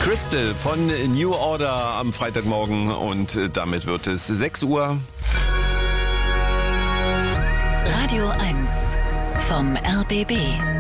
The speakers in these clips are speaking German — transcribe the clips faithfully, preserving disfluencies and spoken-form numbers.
Crystal von New Order am Freitagmorgen und damit wird es sechs Uhr. Radio eins vom R B B.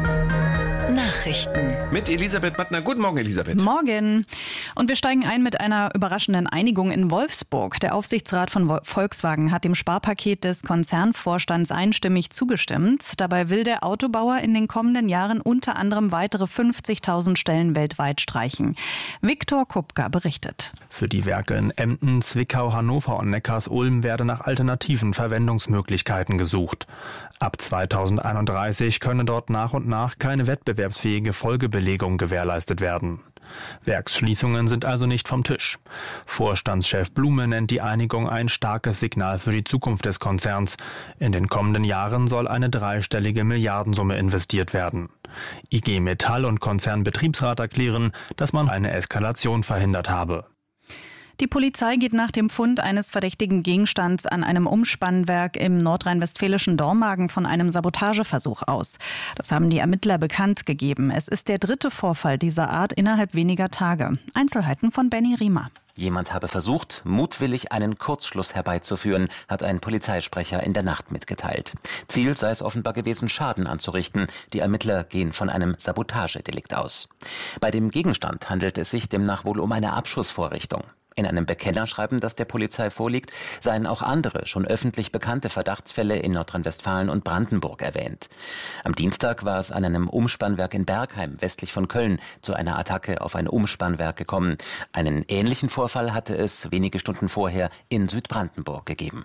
Nachrichten. Mit Elisabeth Mattner. Guten Morgen, Elisabeth. Morgen. Und wir steigen ein mit einer überraschenden Einigung in Wolfsburg. Der Aufsichtsrat von Volkswagen hat dem Sparpaket des Konzernvorstands einstimmig zugestimmt. Dabei will der Autobauer in den kommenden Jahren unter anderem weitere fünfzigtausend Stellen weltweit streichen. Viktor Kupka berichtet. Für die Werke in Emden, Zwickau, Hannover und Neckarsulm werde nach alternativen Verwendungsmöglichkeiten gesucht. Ab zweitausendeinunddreißig könne dort nach und nach keine wettbewerbsfähige Folgebelegung gewährleistet werden. Werksschließungen sind also nicht vom Tisch. Vorstandschef Blume nennt die Einigung ein starkes Signal für die Zukunft des Konzerns. In den kommenden Jahren soll eine dreistellige Milliardensumme investiert werden. I G Metall und Konzernbetriebsrat erklären, dass man eine Eskalation verhindert habe. Die Polizei geht nach dem Fund eines verdächtigen Gegenstands an einem Umspannwerk im nordrhein-westfälischen Dormagen von einem Sabotageversuch aus. Das haben die Ermittler bekannt gegeben. Es ist der dritte Vorfall dieser Art innerhalb weniger Tage. Einzelheiten von Benny Riemer. Jemand habe versucht, mutwillig einen Kurzschluss herbeizuführen, hat ein Polizeisprecher in der Nacht mitgeteilt. Ziel sei es offenbar gewesen, Schaden anzurichten. Die Ermittler gehen von einem Sabotagedelikt aus. Bei dem Gegenstand handelt es sich demnach wohl um eine Abschussvorrichtung. In einem Bekennerschreiben, das der Polizei vorliegt, seien auch andere, schon öffentlich bekannte Verdachtsfälle in Nordrhein-Westfalen und Brandenburg erwähnt. Am Dienstag war es an einem Umspannwerk in Bergheim, westlich von Köln, zu einer Attacke auf ein Umspannwerk gekommen. Einen ähnlichen Vorfall hatte es wenige Stunden vorher in Südbrandenburg gegeben.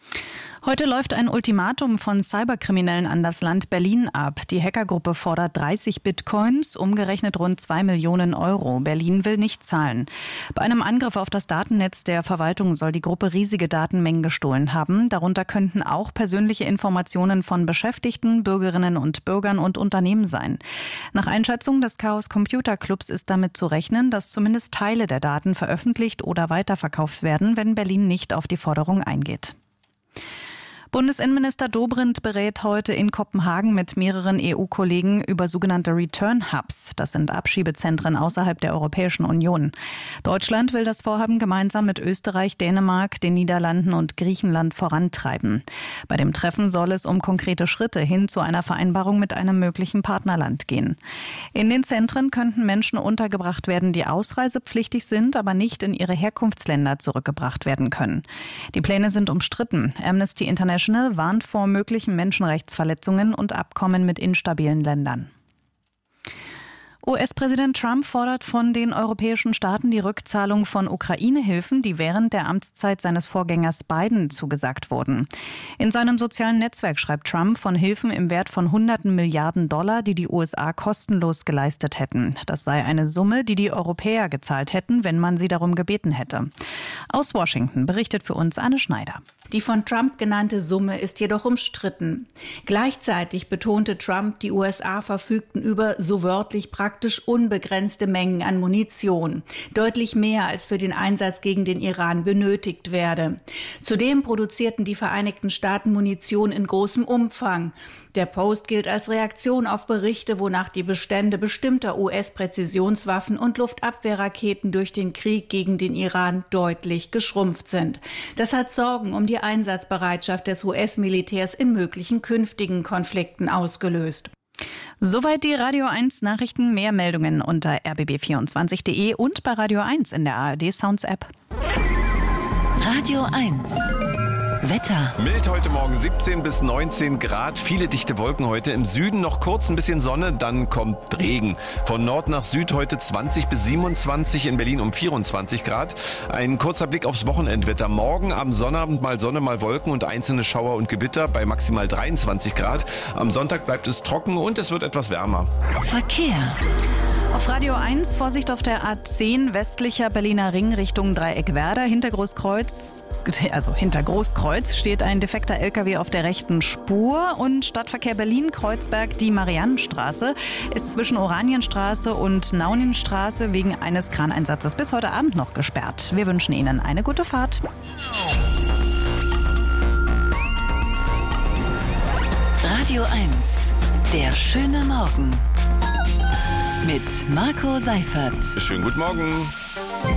Heute läuft ein Ultimatum von Cyberkriminellen an das Land Berlin ab. Die Hackergruppe fordert dreißig Bitcoins, umgerechnet rund zwei Millionen Euro. Berlin will nicht zahlen. Bei einem Angriff auf das Datennetz der Verwaltung soll die Gruppe riesige Datenmengen gestohlen haben. Darunter könnten auch persönliche Informationen von Beschäftigten, Bürgerinnen und Bürgern und Unternehmen sein. Nach Einschätzung des Chaos Computer Clubs ist damit zu rechnen, dass zumindest Teile der Daten veröffentlicht oder weiterverkauft werden, wenn Berlin nicht auf die Forderung eingeht. Bundesinnenminister Dobrindt berät heute in Kopenhagen mit mehreren E U-Kollegen über sogenannte Return Hubs. Das sind Abschiebezentren außerhalb der Europäischen Union. Deutschland will das Vorhaben gemeinsam mit Österreich, Dänemark, den Niederlanden und Griechenland vorantreiben. Bei dem Treffen soll es um konkrete Schritte hin zu einer Vereinbarung mit einem möglichen Partnerland gehen. In den Zentren könnten Menschen untergebracht werden, die ausreisepflichtig sind, aber nicht in ihre Herkunftsländer zurückgebracht werden können. Die Pläne sind umstritten. Amnesty International warnt vor möglichen Menschenrechtsverletzungen und Abkommen mit instabilen Ländern. U S-Präsident Trump fordert von den europäischen Staaten die Rückzahlung von Ukraine-Hilfen, die während der Amtszeit seines Vorgängers Biden zugesagt wurden. In seinem sozialen Netzwerk schreibt Trump von Hilfen im Wert von hunderten Milliarden Dollar, die die U S A kostenlos geleistet hätten. Das sei eine Summe, die die Europäer gezahlt hätten, wenn man sie darum gebeten hätte. Aus Washington berichtet für uns Anne Schneider. Die von Trump genannte Summe ist jedoch umstritten. Gleichzeitig betonte Trump, die U S A verfügten über so wörtlich praktisch unbegrenzte Mengen an Munition. Deutlich mehr als für den Einsatz gegen den Iran benötigt werde. Zudem produzierten die Vereinigten Staaten Munition in großem Umfang. Der Post gilt als Reaktion auf Berichte, wonach die Bestände bestimmter U S-Präzisionswaffen und Luftabwehrraketen durch den Krieg gegen den Iran deutlich geschrumpft sind. Das hat Sorgen um die Einsatzbereitschaft des U S-Militärs in möglichen künftigen Konflikten ausgelöst. Soweit die Radio eins Nachrichten. Mehr Meldungen unter r b b vierundzwanzig punkt de und bei Radio eins in der A R D Sounds App. Radio eins. Wetter. Mild heute Morgen siebzehn bis neunzehn Grad, viele dichte Wolken heute. Im Süden noch kurz ein bisschen Sonne, dann kommt Regen. Von Nord nach Süd heute zwanzig bis siebenundzwanzig, in Berlin um vierundzwanzig Grad. Ein kurzer Blick aufs Wochenendwetter. Morgen am Sonnabend mal Sonne, mal Wolken und einzelne Schauer und Gewitter bei maximal dreiundzwanzig Grad. Am Sonntag bleibt es trocken und es wird etwas wärmer. Verkehr. Auf Radio eins Vorsicht auf der A zehn westlicher Berliner Ring Richtung Dreieckwerder. Hinter Großkreuz, also hinter Großkreuz steht ein defekter L K W auf der rechten Spur und Stadtverkehr Berlin-Kreuzberg, die Mariannenstraße, ist zwischen Oranienstraße und Naunienstraße wegen eines Kraneinsatzes bis heute Abend noch gesperrt. Wir wünschen Ihnen eine gute Fahrt. Radio eins, der schöne Morgen. mit Marco Seifert. Schönen guten Morgen.